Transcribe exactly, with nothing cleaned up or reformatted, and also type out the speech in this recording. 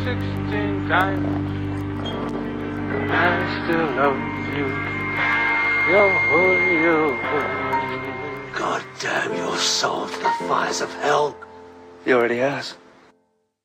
sixteen times. I still love you. Yo, yo. God damn your soul to the fires of hell. He already has.